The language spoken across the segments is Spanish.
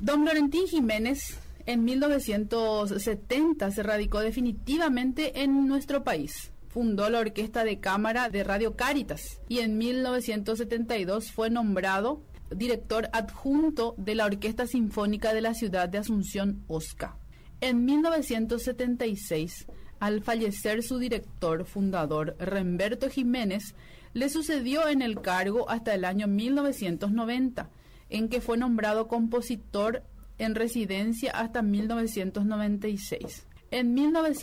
Don Florentín Jiménez en 1970 se radicó definitivamente en nuestro país. Fundó la Orquesta de Cámara de Radio Cáritas y en 1972 fue nombrado director adjunto de la Orquesta Sinfónica de la ciudad de Asunción, OSCA. En 1976, al fallecer su director fundador, Remberto Jiménez, le sucedió en el cargo hasta el año 1990, en que fue nombrado compositor en residencia hasta 1996. En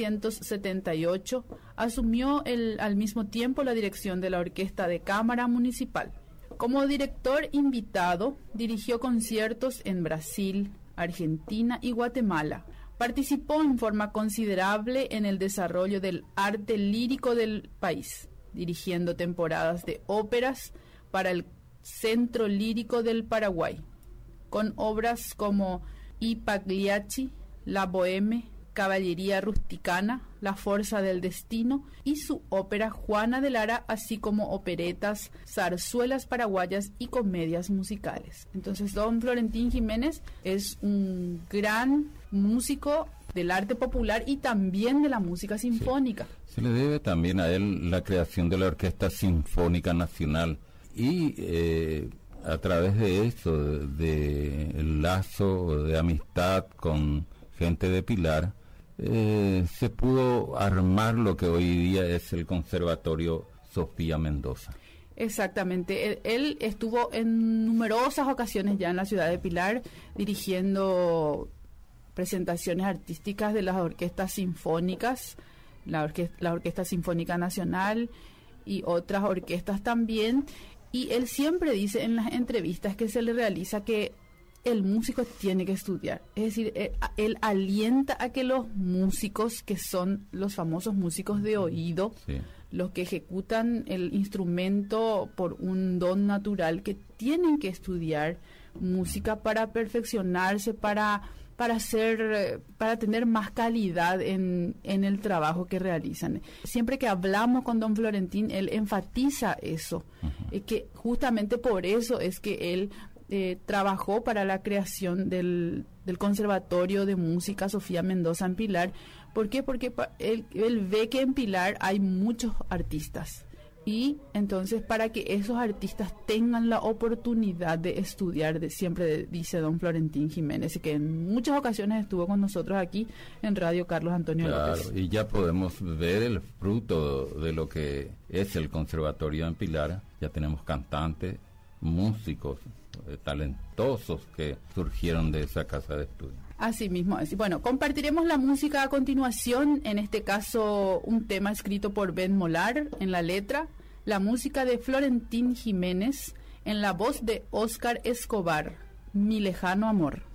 1978 asumió al mismo tiempo la dirección de la Orquesta de Cámara Municipal. Como director invitado, dirigió conciertos en Brasil, Argentina y Guatemala. Participó en forma considerable en el desarrollo del arte lírico del país, dirigiendo temporadas de óperas para el Centro Lírico del Paraguay, con obras como I Pagliacci, La Bohème, Caballería Rusticana, La Fuerza del Destino y su ópera Juana de Lara, así como operetas, zarzuelas paraguayas y comedias musicales. Entonces, don Florentín Jiménez es un gran músico del arte popular y también de la música sinfónica. Sí. Se le debe también a él la creación de la Orquesta Sinfónica Nacional y a través de eso, de el lazo de amistad con gente de Pilar, se pudo armar lo que hoy día es el Conservatorio Sofía Mendoza. Exactamente, él estuvo en numerosas ocasiones ya en la ciudad de Pilar dirigiendo presentaciones artísticas de las orquestas sinfónicas, la Orquesta Sinfónica Nacional y otras orquestas también, y él siempre dice en las entrevistas que se le realiza que el músico tiene que estudiar, es decir, él alienta a que los músicos, que son los famosos músicos de oído, sí, los que ejecutan el instrumento por un don natural, que tienen que estudiar música para perfeccionarse, para tener más calidad en el trabajo que realizan. Siempre que hablamos con don Florentín, él enfatiza eso, que justamente por eso es que él trabajó para la creación del Conservatorio de Música Sofía Mendoza en Pilar. ¿Por qué? Porque él ve que en Pilar hay muchos artistas y entonces para que esos artistas tengan la oportunidad de estudiar, siempre dice don Florentín Jiménez, que en muchas ocasiones estuvo con nosotros aquí en Radio Carlos Antonio López. Claro, y ya podemos ver el fruto de lo que es el Conservatorio en Pilar. Ya tenemos cantantes, músicos talentosos que surgieron de esa casa de estudio. Así mismo, así. Bueno, compartiremos la música a continuación, en este caso un tema escrito por Ben Molar en la letra, la música de Florentín Jiménez en la voz de Óscar Escobar, Mi Lejano Amor.